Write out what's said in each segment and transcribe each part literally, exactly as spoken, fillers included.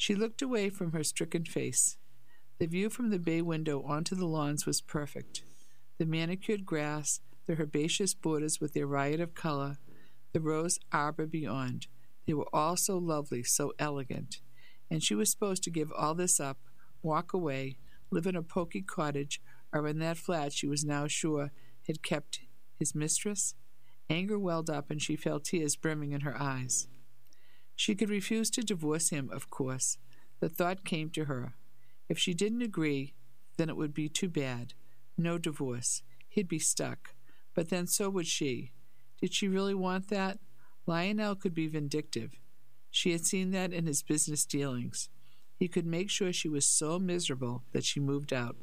She looked away from her stricken face. The view from the bay window onto the lawns was perfect. The manicured grass, the herbaceous borders with their riot of color, the rose arbor beyond, they were all so lovely, so elegant. And she was supposed to give all this up, walk away, live in a poky cottage, or in that flat she was now sure had kept his mistress? Anger welled up, and she felt tears brimming in her eyes. She could refuse to divorce him, of course. The thought came to her. If she didn't agree, then it would be too bad. No divorce. He'd be stuck. But then so would she. Did she really want that? Lionel could be vindictive. She had seen that in his business dealings. He could make sure she was so miserable that she moved out.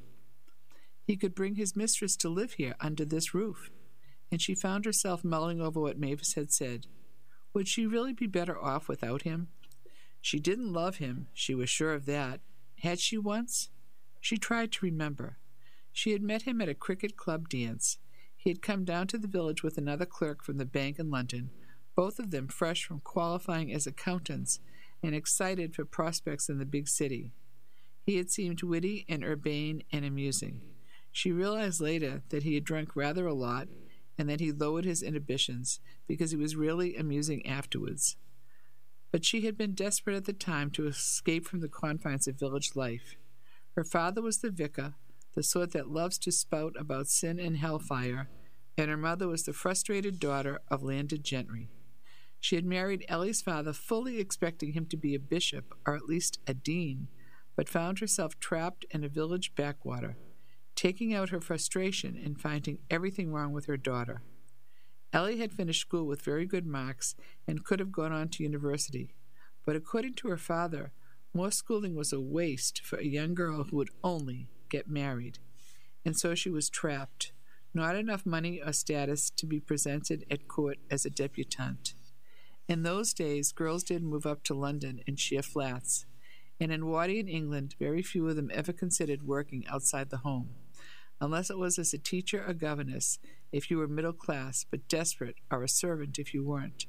He could bring his mistress to live here under this roof. And she found herself mulling over what Mavis had said. Would she really be better off without him? She didn't love him, she was sure of that. Had she once? She tried to remember. She had met him at a cricket club dance. He had come down to the village with another clerk from the bank in London, both of them fresh from qualifying as accountants and excited for prospects in the big city. He had seemed witty and urbane and amusing. She realized later that he had drunk rather a lot and that he lowered his inhibitions because he was really amusing afterwards. But she had been desperate at the time to escape from the confines of village life. Her father was the vicar, the sort that loves to spout about sin and hellfire, and her mother was the frustrated daughter of landed gentry. She had married Ellie's father fully expecting him to be a bishop, or at least a dean, but found herself trapped in a village backwater, taking out her frustration and finding everything wrong with her daughter. Ellie had finished school with very good marks and could have gone on to university, but according to her father, more schooling was a waste for a young girl who would only get married. And so she was trapped, not enough money or status to be presented at court as a debutante. In those days, girls didn't move up to London in sheer flats, and in Wardian England, very few of them ever considered working outside the home, unless it was as a teacher or governess if you were middle class, but desperate, or a servant if you weren't.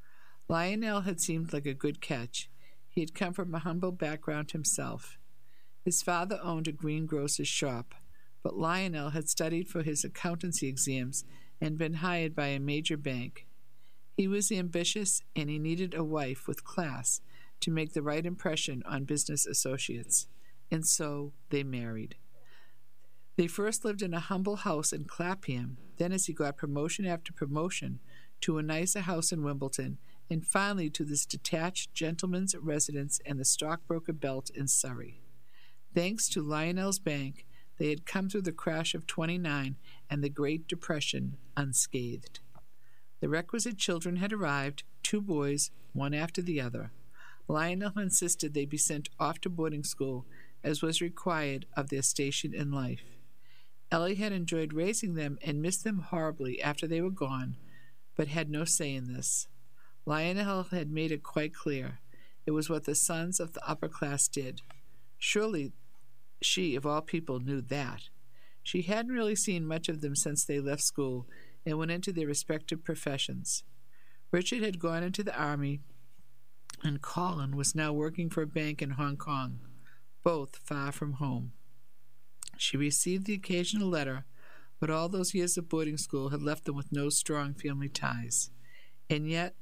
Lionel had seemed like a good catch. He had come from a humble background himself. His father owned a greengrocer's shop, but Lionel had studied for his accountancy exams and been hired by a major bank. He was ambitious, and he needed a wife with class to make the right impression on business associates, and so they married. They first lived in a humble house in Clapham, then as he got promotion after promotion to a nicer house in Wimbledon, and finally to this detached gentleman's residence in the stockbroker belt in Surrey. Thanks to Lionel's bank, they had come through the crash of twenty-nine and the Great Depression unscathed. The requisite children had arrived, two boys, one after the other. Lionel insisted they be sent off to boarding school, as was required of their station in life. Ellie had enjoyed raising them and missed them horribly after they were gone, but had no say in this. Lionel had made it quite clear. It was what the sons of the upper class did. Surely she, of all people, knew that. She hadn't really seen much of them since they left school and went into their respective professions. Richard had gone into the army, and Colin was now working for a bank in Hong Kong, both far from home. She received the occasional letter, but all those years of boarding school had left them with no strong family ties. And yet,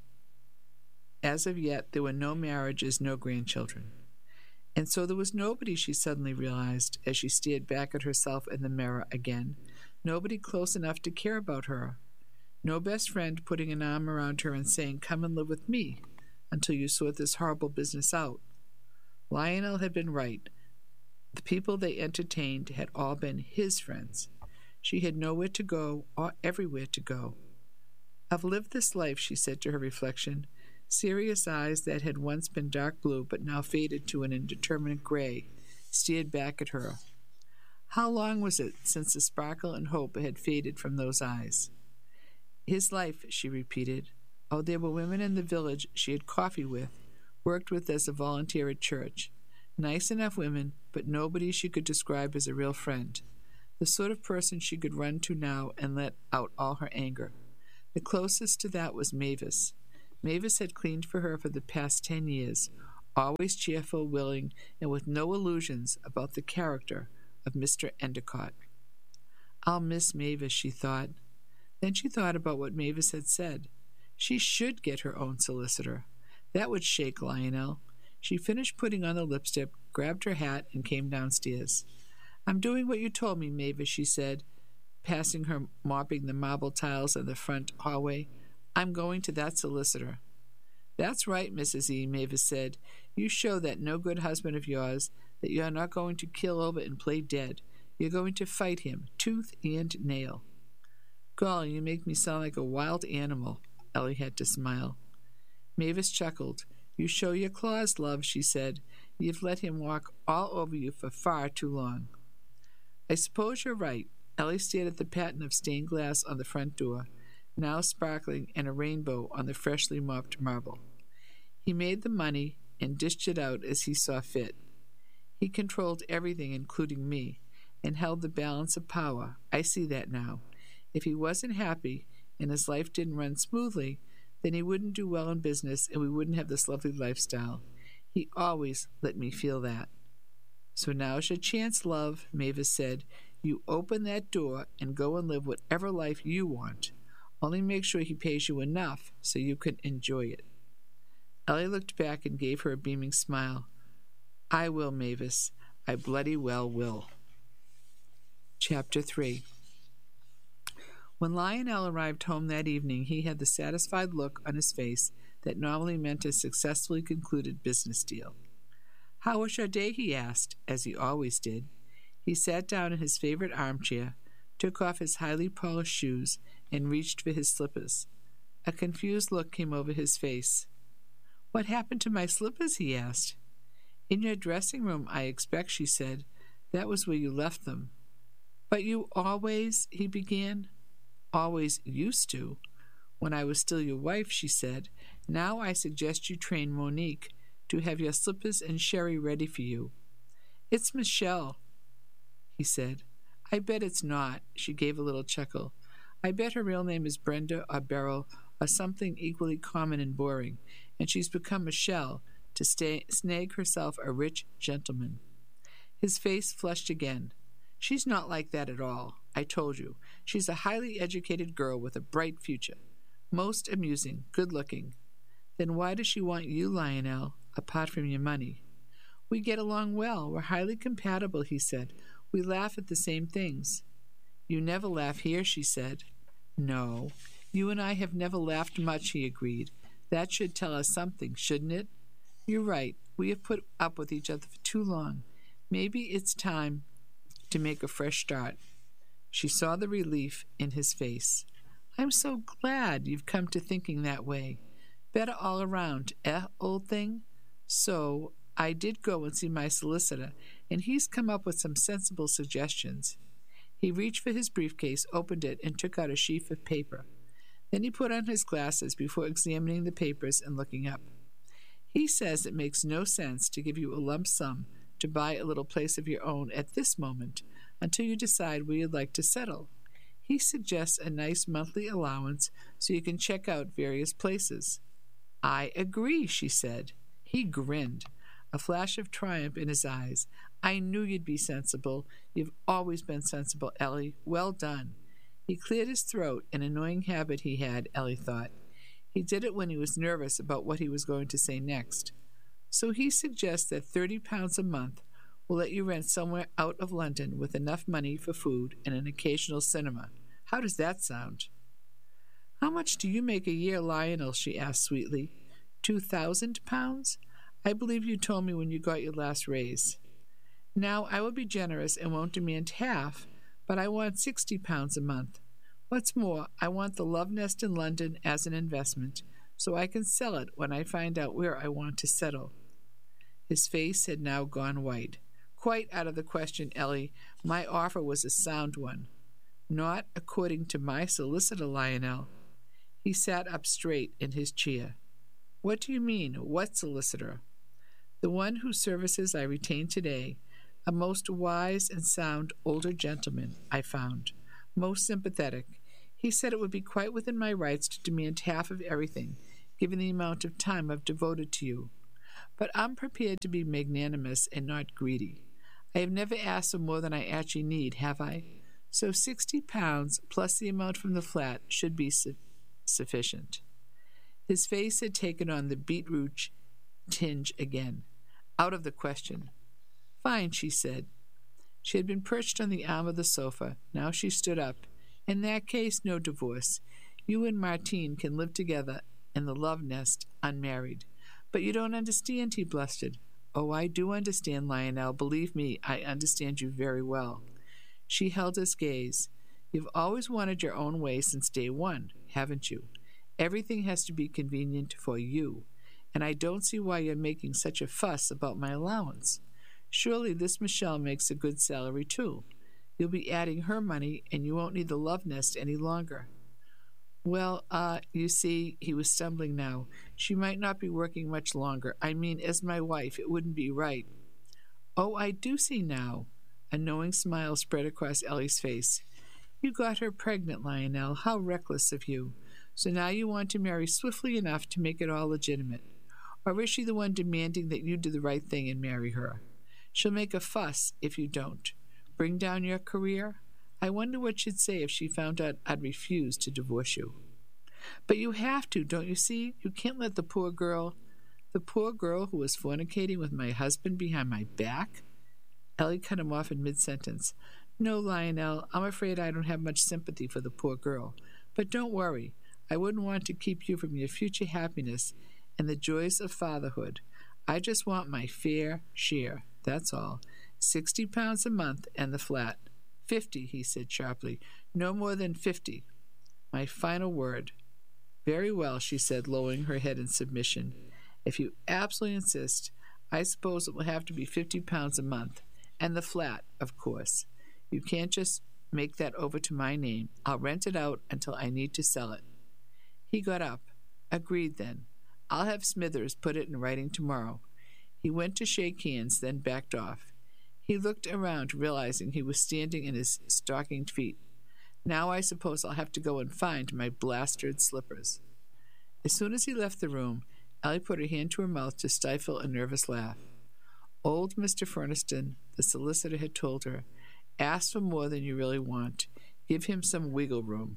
as of yet, there were no marriages, no grandchildren. And so there was nobody, she suddenly realized, as she stared back at herself in the mirror again, nobody close enough to care about her. No best friend putting an arm around her and saying, "Come and live with me until you sort this horrible business out." Lionel had been right. The people they entertained had all been his friends. She had nowhere to go or everywhere to go. "I've lived this life," she said to her reflection. Serious eyes that had once been dark blue but now faded to an indeterminate gray stared back at her. How long was it since the sparkle and hope had faded from those eyes? His life, she repeated. Oh, there were women in the village she had coffee with, worked with as a volunteer at church. Nice enough women, but nobody she could describe as a real friend. The sort of person she could run to now and let out all her anger. The closest to that was Mavis. Mavis had cleaned for her for the past ten years, always cheerful, willing, and with no illusions about the character of Mister Endicott. I'll miss Mavis, she thought. Then she thought about what Mavis had said. She should get her own solicitor. That would shake Lionel. She finished putting on the lipstick, grabbed her hat, and came downstairs. I'm doing what you told me, Mavis, she said, passing her mopping the marble tiles of the front hallway. I'm going to that solicitor. That's right, Missus E., Mavis said. You show that no-good husband of yours that you are not going to kill over and play dead. You're going to fight him, tooth and nail. Golly, you make me sound like a wild animal, Ellie had to smile. Mavis chuckled. You show your claws, love, she said. You've let him walk all over you for far too long. I suppose you're right. Ellie stared at the pattern of stained glass on the front door, now sparkling, and a rainbow on the freshly mopped marble. He made the money and dished it out as he saw fit. He controlled everything, including me, and held the balance of power. I see that now. If he wasn't happy and his life didn't run smoothly, then he wouldn't do well in business and we wouldn't have this lovely lifestyle. He always let me feel that. So now's your chance, love, Mavis said. You open that door and go and live whatever life you want. Only make sure he pays you enough so you can enjoy it. Ellie looked back and gave her a beaming smile. I will, Mavis. I bloody well will. Chapter three. When Lionel arrived home that evening, he had the satisfied look on his face that normally meant a successfully concluded business deal. How was your day? He asked, as he always did. He sat down in his favorite armchair, took off his highly polished shoes, and reached for his slippers. A confused look came over his face. What happened to my slippers? He asked. In your dressing room, I expect, she said. That was where you left them. But you always, he began. Always used to. When I was still your wife, she said. Now I suggest you train Monique to have your slippers and sherry ready for you. It's Michelle, he said. I bet it's not, she gave a little chuckle. I bet her real name is Brenda or Beryl or something equally common and boring, and she's become Michelle to stay, snag herself a rich gentleman. His face flushed again. She's not like that at all. I told you. She's a highly educated girl with a bright future. Most amusing, good-looking. Then why does she want you, Lionel, apart from your money? We get along well. We're highly compatible, he said. We laugh at the same things. You never laugh here, she said. No. You and I have never laughed much, he agreed. That should tell us something, shouldn't it? You're right. We have put up with each other for too long. Maybe it's time to make a fresh start. She saw the relief in his face. I'm so glad you've come to thinking that way. Better all around, eh, old thing? So, I did go and see my solicitor, and he's come up with some sensible suggestions. He reached for his briefcase, opened it, and took out a sheaf of paper. Then he put on his glasses before examining the papers and looking up. He says it makes no sense to give you a lump sum to buy a little place of your own at this moment until you decide where you'd like to settle. He suggests a nice monthly allowance so you can check out various places. I agree, she said. He grinned, a flash of triumph in his eyes. I knew you'd be sensible. You've always been sensible, Ellie. Well done. He cleared his throat, an annoying habit he had, Ellie thought. He did it when he was nervous about what he was going to say next. So he suggests that thirty pounds a month will let you rent somewhere out of London with enough money for food and an occasional cinema. How does that sound? How much do you make a year, Lionel? She asked sweetly. Two thousand pounds? I believe you told me when you got your last raise. Now I will be generous and won't demand half, but I want sixty pounds a month. What's more, I want the Love Nest in London as an investment, so I can sell it when I find out where I want to settle. His face had now gone white. Quite out of the question, Ellie. My offer was a sound one. Not according to my solicitor, Lionel. He sat up straight in his chair. What do you mean? What solicitor? The one whose services I retain today. A most wise and sound older gentleman, I found. Most sympathetic. He said it would be quite within my rights to demand half of everything, given the amount of time I've devoted to you. But I'm prepared to be magnanimous and not greedy. I have never asked for more than I actually need, have I? So sixty pounds plus the amount from the flat should be su- sufficient. His face had taken on the beetroot tinge again. Out of the question. Fine, she said. She had been perched on the arm of the sofa. Now she stood up. In that case, no divorce. You and Martine can live together in the love nest, unmarried. But you don't understand, he blustered. Oh, I do understand, Lionel. Believe me, I understand you very well. She held his gaze. You've always wanted your own way since day one, haven't you? Everything has to be convenient for you, and I don't see why you're making such a fuss about my allowance. Surely this Michelle makes a good salary, too. You'll be adding her money, and you won't need the love nest any longer. Well, uh, you see, he was stumbling now. She might not be working much longer. I mean, as my wife, it wouldn't be right. Oh, I do see now. A knowing smile spread across Ellie's face. You got her pregnant, Lionel. How reckless of you. So now you want to marry swiftly enough to make it all legitimate. Or is she the one demanding that you do the right thing and marry her? She'll make a fuss if you don't. Bring down your career? I wonder what she'd say if she found out I'd refuse to divorce you. But you have to, don't you see? You can't let the poor girl... The poor girl who was fornicating with my husband behind my back? Ellie cut him off in mid-sentence. No, Lionel, I'm afraid I don't have much sympathy for the poor girl. But don't worry. I wouldn't want to keep you from your future happiness and the joys of fatherhood. I just want my fair share, that's all. Sixty pounds a month and the flat. Fifty, he said sharply. No more than fifty. My final word. Very well, she said, lowering her head in submission. If you absolutely insist, I suppose it will have to be fifty pounds a month. And the flat, of course. You can't just make that over to my name. I'll rent it out until I need to sell it. He got up. Agreed, then. I'll have Smithers put it in writing tomorrow. He went to shake hands, then backed off. He looked around, realizing he was standing in his stockinged feet. Now I suppose I'll have to go and find my blasted slippers. As soon as he left the room, Ellie put her hand to her mouth to stifle a nervous laugh. Old Mister Furniston, the solicitor had told her, ask for more than you really want. Give him some wiggle room.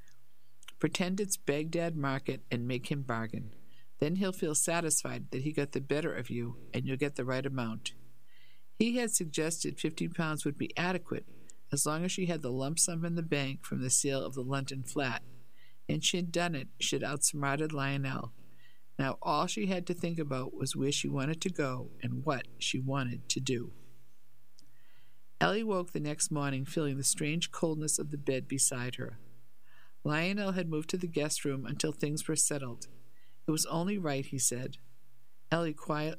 Pretend it's Baghdad Market and make him bargain. Then he'll feel satisfied that he got the better of you and you'll get the right amount. He had suggested fifty pounds would be adequate as long as she had the lump sum in the bank from the sale of the London flat. And she'd done it. She'd outsmarted Lionel. Now all she had to think about was where she wanted to go and what she wanted to do. Ellie woke the next morning feeling the strange coldness of the bed beside her. Lionel had moved to the guest room until things were settled. It was only right, he said. Ellie quietly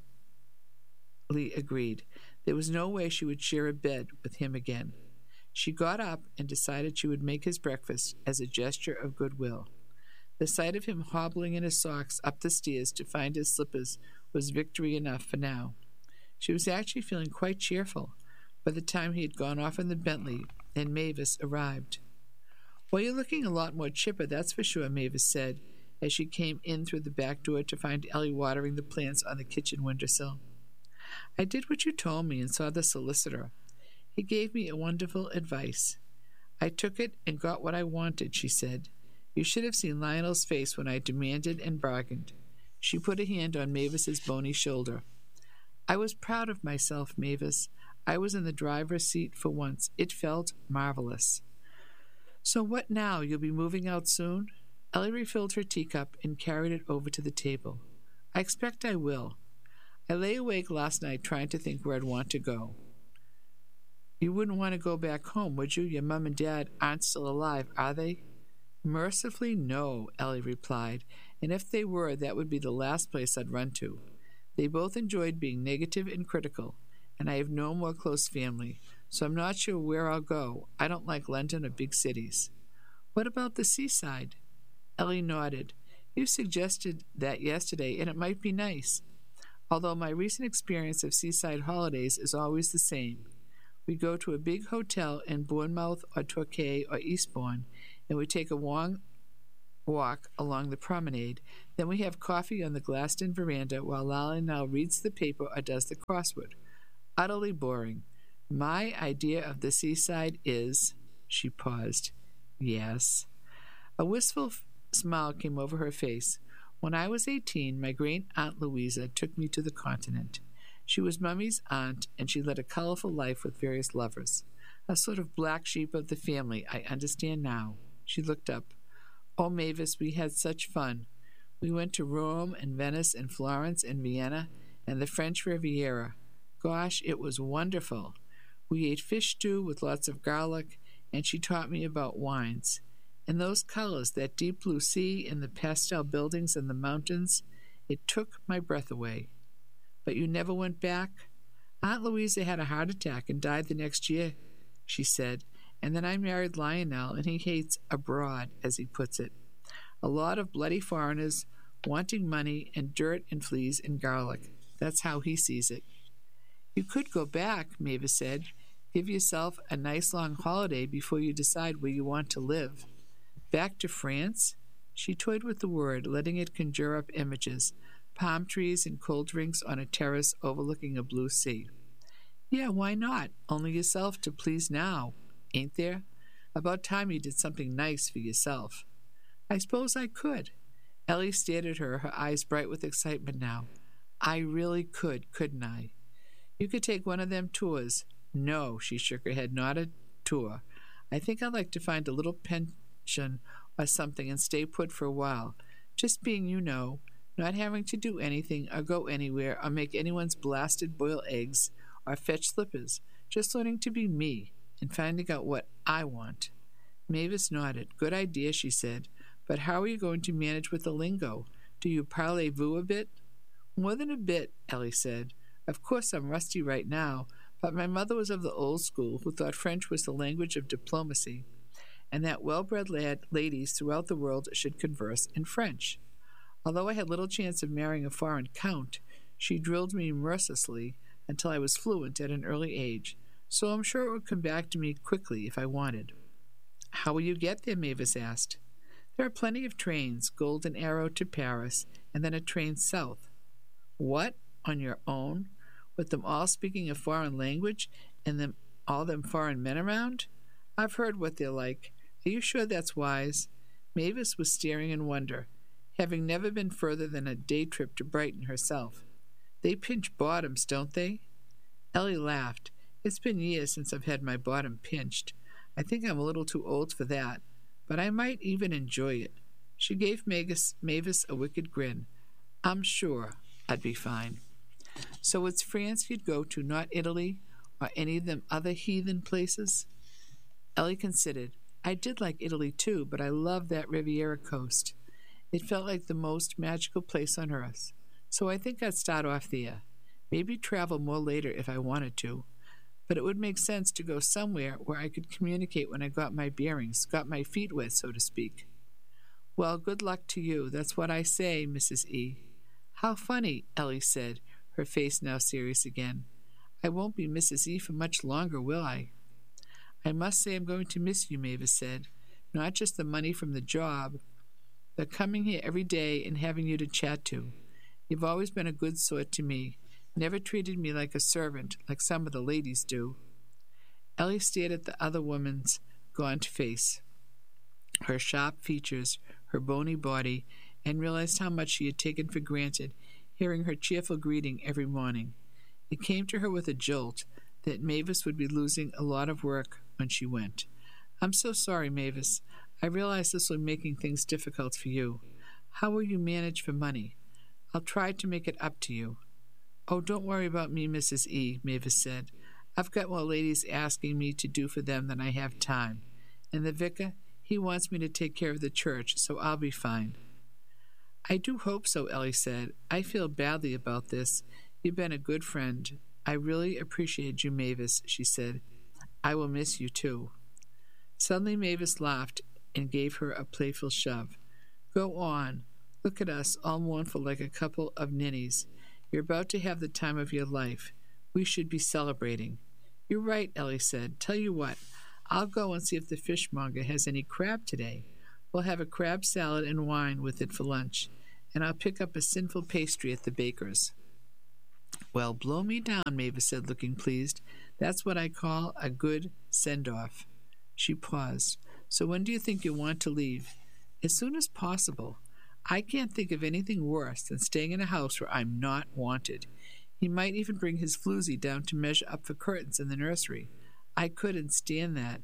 agreed. There was no way she would share a bed with him again. She got up and decided she would make his breakfast as a gesture of goodwill. The sight of him hobbling in his socks up the stairs to find his slippers was victory enough for now. She was actually feeling quite cheerful by the time he had gone off in the Bentley and Mavis arrived. Well, you're looking a lot more chipper, that's for sure, Mavis said, as she came in through the back door to find Ellie watering the plants on the kitchen windowsill. I did what you told me and saw the solicitor. He gave me a wonderful advice. I took it and got what I wanted, she said. You should have seen Lionel's face when I demanded and bargained. She put a hand on Mavis's bony shoulder. I was proud of myself, Mavis. I was in the driver's seat for once. It felt marvelous. So what now? You'll be moving out soon? Ellie refilled her teacup and carried it over to the table. I expect I will. I lay awake last night trying to think where I'd want to go. You wouldn't want to go back home, would you? Your mum and dad aren't still alive, are they? Mercifully, no, Ellie replied, and if they were, that would be the last place I'd run to. They both enjoyed being negative and critical, and I have no more close family, so I'm not sure where I'll go. I don't like London or big cities. What about the seaside? Ellie nodded. You suggested that yesterday, and it might be nice. Although my recent experience of seaside holidays is always the same. We go to a big hotel in Bournemouth or Torquay or Eastbourne, and we take a long walk along the promenade, Then we have coffee on the glassed-in veranda while Lionel reads the paper or does the crossword. Utterly boring. My idea of the seaside is—" She paused. "Yes." A wistful f- smile came over her face. "When I was eighteen, my great-aunt Louisa took me to the continent. She was Mummy's aunt, and she led a colorful life with various lovers. A sort of black sheep of the family, I understand now." She looked up. "Oh, Mavis, we had such fun. We went to Rome and Venice and Florence and Vienna and the French Riviera. Gosh, it was wonderful. We ate fish stew with lots of garlic, and she taught me about wines. And those colors, that deep blue sea and the pastel buildings and the mountains, it took my breath away." "But you never went back?" "Aunt Louisa had a heart attack and died the next year," she said, "and then I married Lionel, and he hates abroad, as he puts it. A lot of bloody foreigners wanting money and dirt and fleas and garlic. That's how he sees it." "You could go back," Mavis said. "Give yourself a nice long holiday before you decide where you want to live." "Back to France?" She toyed with the word, letting it conjure up images, palm trees and cold drinks on a terrace overlooking a blue sea. "Yeah, why not? Only yourself to please now, ain't there? About time you did something nice for yourself." "I suppose I could." Ellie stared at her, her eyes bright with excitement now. "I really could, couldn't I?" "You could take one of them tours." "No," she shook her head, "not a tour. I think I'd like to find a little pension or something and stay put for a while. Just being, you know, not having to do anything or go anywhere or make anyone's blasted boiled eggs or fetch slippers. Just learning to be me and finding out what I want." Mavis nodded. "Good idea," she said. "But how are you going to manage with the lingo? Do you parlez-vous a bit?" "More than a bit," Ellie said. "Of course I'm rusty right now, but my mother was of the old school who thought French was the language of diplomacy, and that well-bred lad ladies throughout the world should converse in French. Although I had little chance of marrying a foreign count, she drilled me mercilessly until I was fluent at an early age, so I'm sure it would come back to me quickly if I wanted." "How will you get there?" Mavis asked. "There are plenty of trains, Golden Arrow to Paris, and then a train south." "What? On your own? With them all speaking a foreign language, and them all them foreign men around? I've heard what they're like. Are you sure that's wise?" Mavis was staring in wonder, having never been further than a day trip to Brighton herself. "They pinch bottoms, don't they?" Ellie laughed. "It's been years since I've had my bottom pinched. I think I'm a little too old for that, but I might even enjoy it." She gave Mavis, Mavis a wicked grin. "I'm sure I'd be fine." "So it's France you'd go to, not Italy, or any of them other heathen places?" Ellie considered. "I did like Italy too, but I loved that Riviera coast. It felt like the most magical place on earth. So I think I'd start off there. Maybe travel more later if I wanted to. But it would make sense to go somewhere where I could communicate when I got my bearings, got my feet wet, so to speak." "Well, good luck to you. That's what I say, Missus E." "How funny," Ellie said, her face now serious again. "I won't be Missus E for much longer, will I?" "I must say I'm going to miss you," Mavis said. "Not just the money from the job, but coming here every day and having you to chat to. You've always been a good sort to me, never treated me like a servant, like some of the ladies do." Ellie stared at the other woman's gaunt face, her sharp features, her bony body, and realized how much she had taken for granted, hearing her cheerful greeting every morning. It came to her with a jolt that Mavis would be losing a lot of work when she went. "I'm so sorry, Mavis. I realize this will be making things difficult for you. How will you manage for money? I'll try to make it up to you." "Oh, don't worry about me, Missus E," Mavis said. "I've got more ladies asking me to do for them than I have time. And the vicar, he wants me to take care of the church, so I'll be fine." "I do hope so," Ellie said. "I feel badly about this. You've been a good friend. I really appreciate you, Mavis," she said. "I will miss you, too." Suddenly Mavis laughed and gave her a playful shove. "Go on. Look at us, all mournful like a couple of ninnies. You're about to have the time of your life. We should be celebrating." "You're right," Ellie said. "Tell you what, I'll go and see if the fishmonger has any crab today. We'll have a crab salad and wine with it for lunch. and I'll pick up a sinful pastry at the baker's." "Well, blow me down," Mavis said, looking pleased. "That's what I call a good send-off." She paused. "So when do you think you'll want to leave?" "As soon as possible. I can't think of anything worse than staying in a house where I'm not wanted. He might even bring his floozy down to measure up for curtains in the nursery. I couldn't stand that."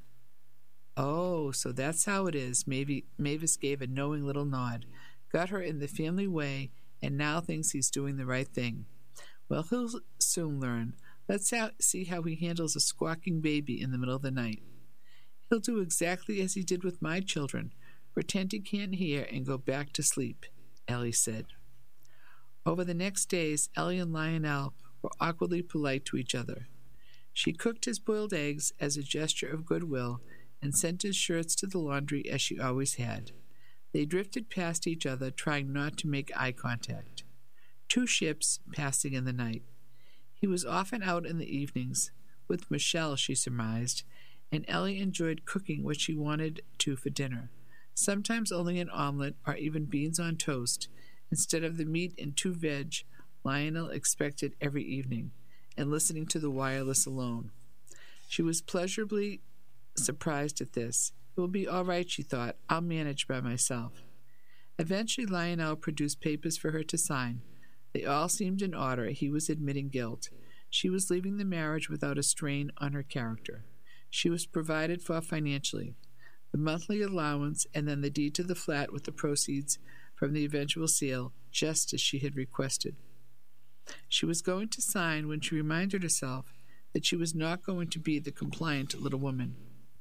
"Oh, so that's how it is." Mavis, Mavis gave a knowing little nod. "Got her in the family way, and now thinks he's doing the right thing. Well, he'll soon learn. Let's ha- see how he handles a squawking baby in the middle of the night." "He'll do exactly as he did with my children, pretend he can't hear and go back to sleep," Ellie said. Over the next days, Ellie and Lionel were awkwardly polite to each other. She cooked his boiled eggs as a gesture of goodwill and sent his shirts to the laundry as she always had. They drifted past each other, trying not to make eye contact. Two ships passing in the night. He was often out in the evenings, with Michelle, she surmised, and Ellie enjoyed cooking what she wanted to for dinner, sometimes only an omelet or even beans on toast, instead of the meat and two veg Lionel expected every evening, and listening to the wireless alone. She was pleasurably surprised at this. It will be all right, she thought. I'll manage by myself. Eventually Lionel produced papers for her to sign. They all seemed in order. He was admitting guilt. She was leaving the marriage without a strain on her character. She was provided for financially. The monthly allowance and then the deed to the flat with the proceeds from the eventual sale, just as she had requested. She was going to sign when she reminded herself that she was not going to be the compliant little woman.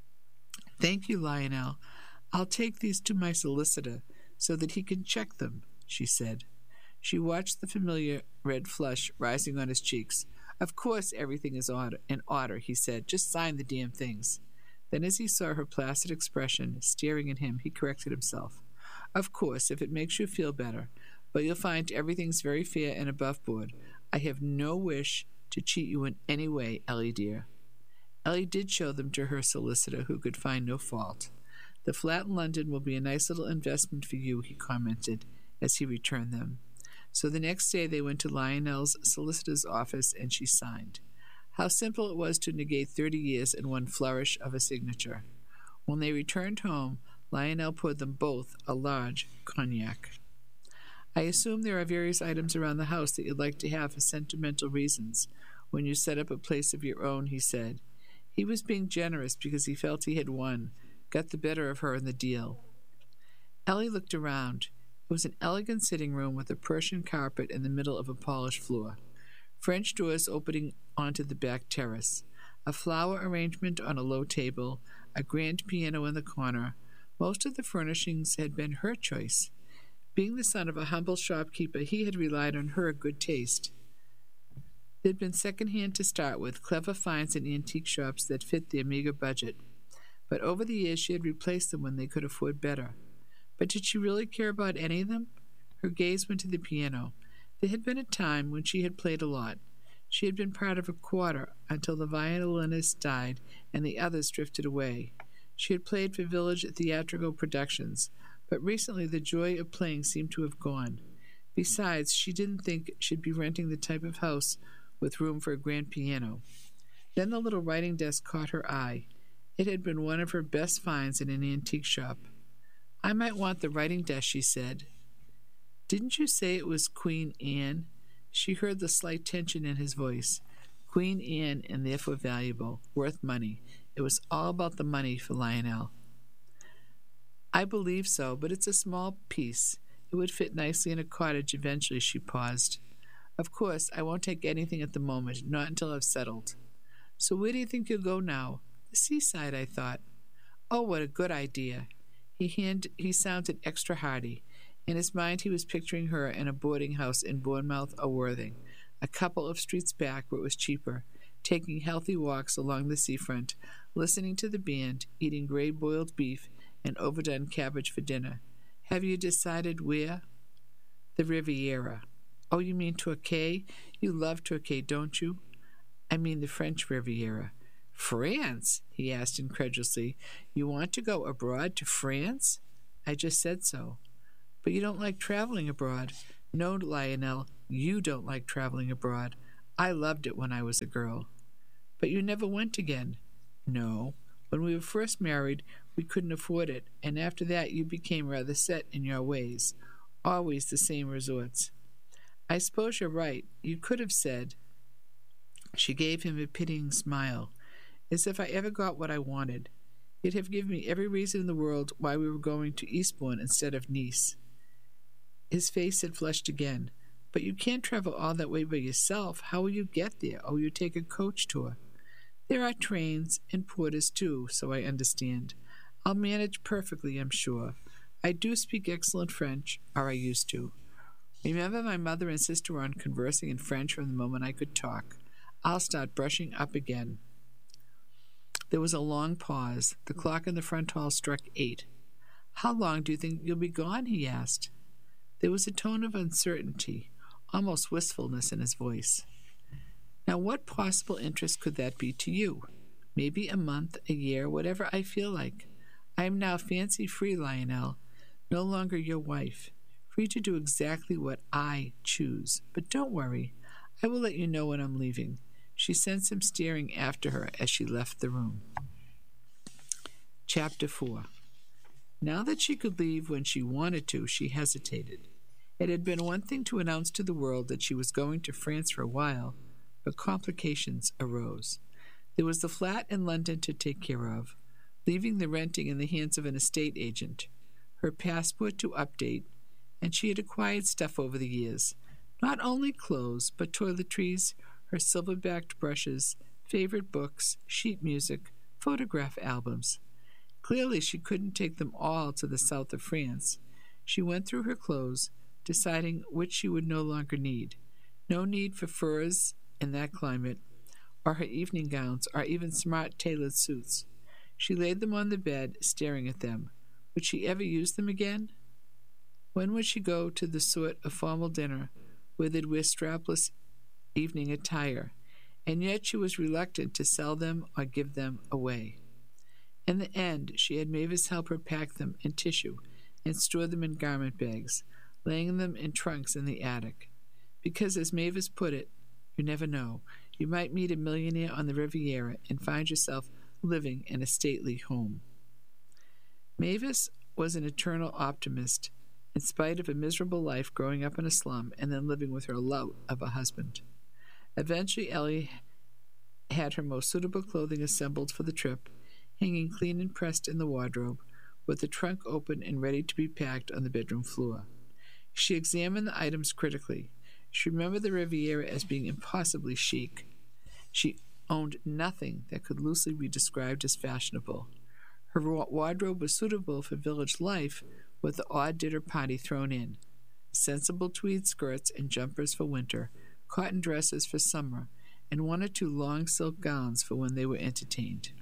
"Thank you, Lionel. I'll take these to my solicitor so that he can check them," she said. She watched the familiar red flush rising on his cheeks. "Of course everything is in order," he said. "Just sign the damn things." Then as he saw her placid expression staring at him, he corrected himself. "Of course, if it makes you feel better. But you'll find everything's very fair and above board. I have no wish to cheat you in any way, Ellie dear." Ellie did show them to her solicitor, who could find no fault. "The flat in London will be a nice little investment for you," he commented as he returned them. So the next day they went to Lionel's solicitor's office and she signed. How simple it was to negate thirty years in one flourish of a signature. When they returned home, Lionel poured them both a large cognac. "I assume there are various items around the house that you'd like to have for sentimental reasons when you set up a place of your own," he said. He was being generous because he felt he had won, got the better of her in the deal. Ellie looked around. It was an elegant sitting room with a Persian carpet in the middle of a polished floor, French doors opening onto the back terrace, a flower arrangement on a low table, a grand piano in the corner. Most of the furnishings had been her choice. Being the son of a humble shopkeeper, he had relied on her good taste. They'd been second-hand to start with, clever finds in antique shops that fit their meager budget. But over the years she had replaced them when they could afford better. But did she really care about any of them? Her gaze went to the piano. There had been a time when she had played a lot. She had been part of a quarter until the violinist died and the others drifted away. She had played for village theatrical productions, but recently the joy of playing seemed to have gone. Besides, she didn't think she'd be renting the type of house with room for a grand piano. Then the little writing desk caught her eye. It had been one of her best finds in an antique shop. "I might want the writing desk," she said. "Didn't you say it was Queen Anne?" She heard the slight tension in his voice. Queen Anne, and therefore valuable, worth money. It was all about the money for Lionel. "I believe so, but it's a small piece. It would fit nicely in a cottage eventually," she paused. "Of course, I won't take anything at the moment, not until I've settled." "So where do you think you'll go now?" "The seaside, I thought." "Oh, what a good idea." He, hand, he sounded extra hearty. In his mind he was picturing her in a boarding house in Bournemouth or Worthing, a couple of streets back where it was cheaper, taking healthy walks along the seafront, listening to the band, eating grey boiled beef and overdone cabbage for dinner. "Have you decided where?" "The Riviera." "Oh, you mean Torquay? You love Torquay, don't you?" "I mean the French Riviera." "France?" he asked incredulously. "You want to go abroad to France?" "I just said so." But you don't like traveling abroad. No, Lionel, you don't like traveling abroad. I loved it when I was a girl. But you never went again. No. When we were first married, we couldn't afford it, and after that you became rather set in your ways. Always the same resorts. I suppose you're right. You could have said. She gave him a pitying smile, as if I ever got what I wanted. You'd have given me every reason in the world why we were going to Eastbourne instead of Nice. His face had flushed again. But you can't travel all that way by yourself. How will you get there? Or will you take a coach tour? There are trains and porters, too, so I understand. I'll manage perfectly, I'm sure. I do speak excellent French, or I used to. Remember, my mother and sister were on conversing in French from the moment I could talk. I'll start brushing up again. There was a long pause. The clock in the front hall struck eight. How long do you think you'll be gone? He asked. There was a tone of uncertainty, almost wistfulness in his voice. Now, what possible interest could that be to you? Maybe a month, a year, whatever I feel like. I am now fancy-free, Lionel, no longer your wife, free to do exactly what I choose. But don't worry. I will let you know when I'm leaving. She sensed him staring after her as she left the room. Chapter four. Now that she could leave when she wanted to, she hesitated. It had been one thing to announce to the world that she was going to France for a while, but complications arose. There was the flat in London to take care of, leaving the renting in the hands of an estate agent, her passport to update, and she had acquired stuff over the years, not only clothes, but toiletries, her silver-backed brushes, favorite books, sheet music, photograph albums. Clearly she couldn't take them all to the south of France. She went through her clothes, deciding which she would no longer need. No need for furs in that climate, or her evening gowns, or even smart tailored suits. She laid them on the bed, staring at them. Would she ever use them again? When would she go to the sort of formal dinner where they'd wear strapless evening attire? And yet she was reluctant to sell them or give them away. In the end, she had Mavis help her pack them in tissue and store them in garment bags, laying them in trunks in the attic. Because, as Mavis put it, you never know. You might meet a millionaire on the Riviera and find yourself living in a stately home. Mavis was an eternal optimist, in spite of a miserable life growing up in a slum and then living with her lout of a husband. Eventually, Ellie had her most suitable clothing assembled for the trip, hanging clean and pressed in the wardrobe, with the trunk open and ready to be packed on the bedroom floor. She examined the items critically. She remembered the Riviera as being impossibly chic. She owned nothing that could loosely be described as fashionable. Her wardrobe was suitable for village life, with the odd dinner party thrown in. Sensible tweed skirts and jumpers for winter, cotton dresses for summer, and one or two long silk gowns for when they were entertained.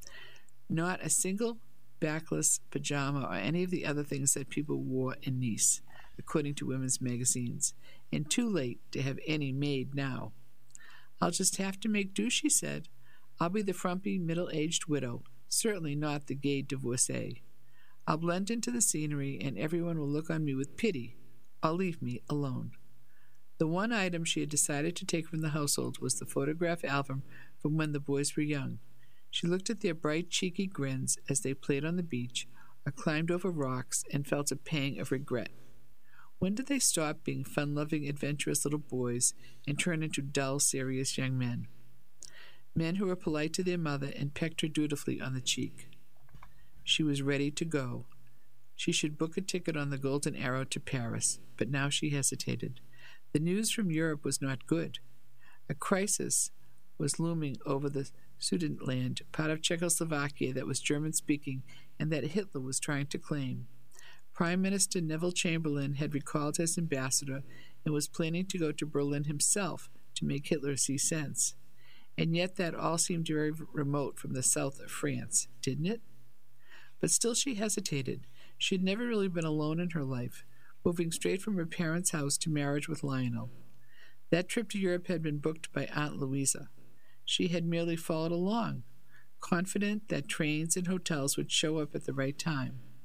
Not a single backless pajama or any of the other things that people wore in Nice, according to women's magazines, and too late to have any made now. I'll just have to make do, she said. I'll be the frumpy, middle-aged widow, certainly not the gay divorcee. I'll blend into the scenery, and everyone will look on me with pity, or leave me alone. The one item she had decided to take from the household was the photograph album from when the boys were young. She looked at their bright, cheeky grins as they played on the beach or climbed over rocks and felt a pang of regret. When did they stop being fun-loving, adventurous little boys and turn into dull, serious young men? Men who were polite to their mother and pecked her dutifully on the cheek. She was ready to go. She should book a ticket on the Golden Arrow to Paris, but now she hesitated. The news from Europe was not good. A crisis was looming over the Sudetenland, part of Czechoslovakia that was German-speaking and that Hitler was trying to claim. Prime Minister Neville Chamberlain had recalled his ambassador and was planning to go to Berlin himself to make Hitler see sense. And yet that all seemed very remote from the south of France, didn't it? But still she hesitated. She had never really been alone in her life, moving straight from her parents' house to marriage with Lionel. That trip to Europe had been booked by Aunt Louisa. She had merely followed along, confident that trains and hotels would show up at the right time.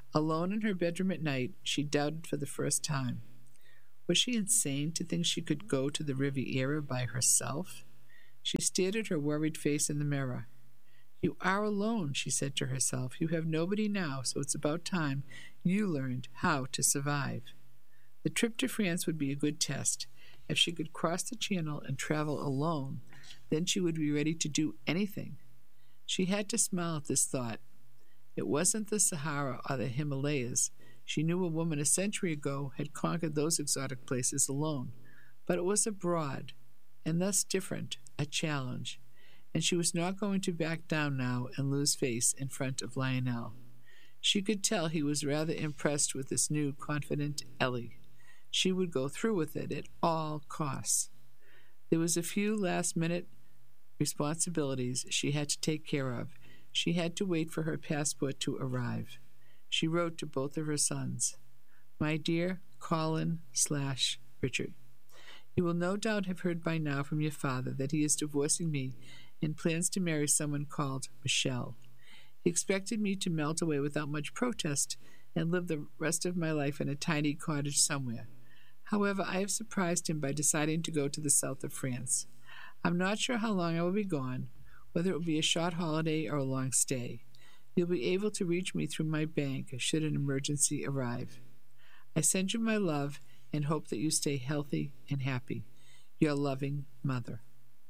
Alone in her bedroom at night, she doubted for the first time. Was she insane to think she could go to the Riviera by herself? She stared at her worried face in the mirror. You are alone, she said to herself. You have nobody now, so it's about time you learned how to survive. The trip to France would be a good test. If she could cross the channel and travel alone, then she would be ready to do anything. She had to smile at this thought. It wasn't the Sahara or the Himalayas. She knew a woman a century ago had conquered those exotic places alone, but it was abroad, and thus different, a challenge, and she was not going to back down now and lose face in front of Lionel. She could tell he was rather impressed with this new, confident Ellie. She would go through with it at all costs. There was a few last-minute responsibilities she had to take care of. She had to wait for her passport to arrive. She wrote to both of her sons, My dear Colin slash Richard, you will no doubt have heard by now from your father that he is divorcing me and plans to marry someone called Michelle. He expected me to melt away without much protest and live the rest of my life in a tiny cottage somewhere. However, I have surprised him by deciding to go to the south of France. I'm not sure how long I will be gone, whether it will be a short holiday or a long stay. You'll be able to reach me through my bank should an emergency arrive. I send you my love and hope that you stay healthy and happy. Your loving mother.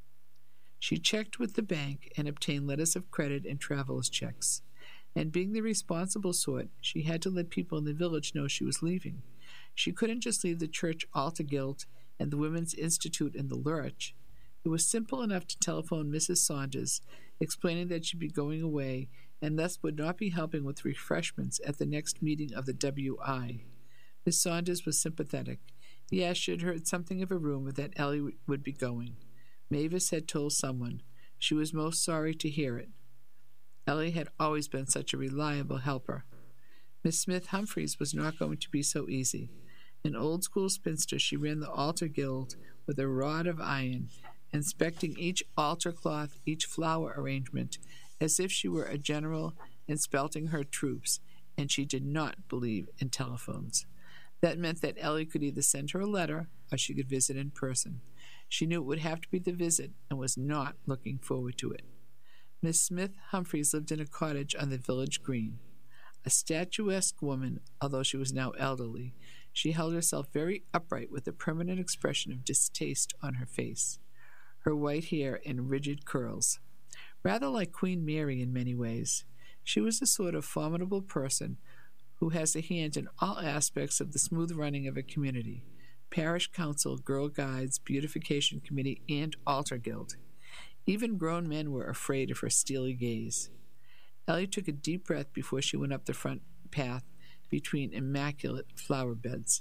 She checked with the bank and obtained letters of credit and traveler's checks. And being the responsible sort, she had to let people in the village know she was leaving. She couldn't just leave the church altar guild and the Women's Institute in the lurch. It was simple enough to telephone Missus Saunders, explaining that she'd be going away and thus would not be helping with refreshments at the next meeting of the W I. Miss Saunders was sympathetic. Yes, she had heard something of a rumor that Ellie would be going. Mavis had told someone. She was most sorry to hear it. Ellie had always been such a reliable helper. Miss Smith Humphreys was not going to be so easy. An old-school spinster, she ran the altar guild with a rod of iron, inspecting each altar cloth, each flower arrangement, as if she were a general inspecting her troops, and she did not believe in telephones. That meant that Ellie could either send her a letter or she could visit in person. She knew it would have to be the visit and was not looking forward to it. Miss Smith Humphreys lived in a cottage on the village green. A statuesque woman, although she was now elderly, she held herself very upright with a permanent expression of distaste on her face, her white hair in rigid curls. Rather like Queen Mary in many ways, she was a sort of formidable person who has a hand in all aspects of the smooth running of a community: parish council, girl guides, beautification committee, and altar guild. Even grown men were afraid of her steely gaze. Ellie took a deep breath before she went up the front path between immaculate flower beds.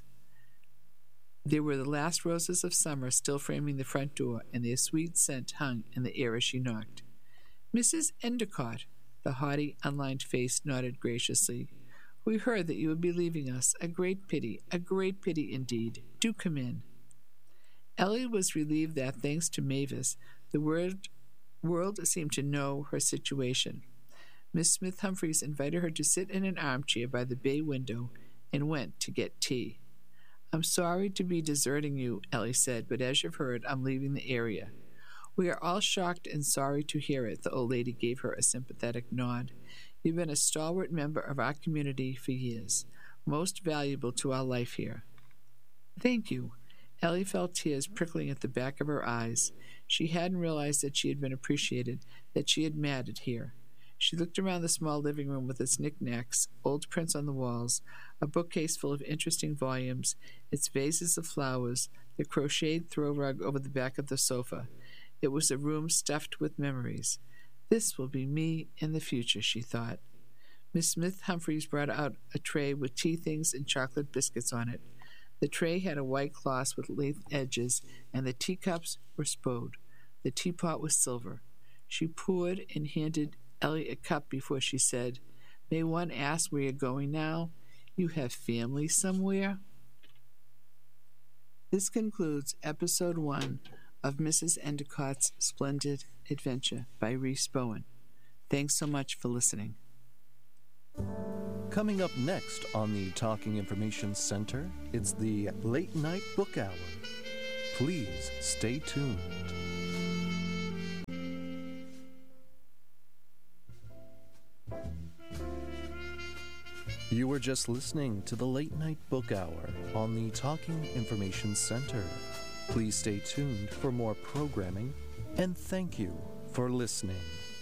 There were the last roses of summer still framing the front door, and their sweet scent hung in the air as she knocked. Missus Endicott, the haughty, unlined face nodded graciously. We heard that you would be leaving us. A great pity, a great pity indeed. Do come in. Ellie was relieved that, thanks to Mavis, the world, world seemed to know her situation. Miss Smith Humphreys invited her to sit in an armchair by the bay window and went to get tea. I'm sorry to be deserting you, Ellie said, but as you've heard, I'm leaving the area. We are all shocked and sorry to hear it, the old lady gave her a sympathetic nod. You've been a stalwart member of our community for years, most valuable to our life here. Thank you. Ellie felt tears prickling at the back of her eyes. She hadn't realized that she had been appreciated, that she had mattered here. She looked around the small living room with its knickknacks, old prints on the walls, a bookcase full of interesting volumes, its vases of flowers, the crocheted throw rug over the back of the sofa. It was a room stuffed with memories. This will be me in the future, she thought. Miss Smith Humphreys brought out a tray with tea things and chocolate biscuits on it. The tray had a white cloth with lathe edges, and the teacups were spode. The teapot was silver. She poured and handed Ellie a cup before she said, May one ask where you're going now? You have family somewhere? This concludes episode one of Missus Endicott's Splendid Adventure by Rhys Bowen. Thanks so much for listening. Coming up next on the Talking Information Center, it's the Late Night Book Hour. Please stay tuned. You were just listening to the Late Night Book Hour on the Talking Information Center. Please stay tuned for more programming, and thank you for listening.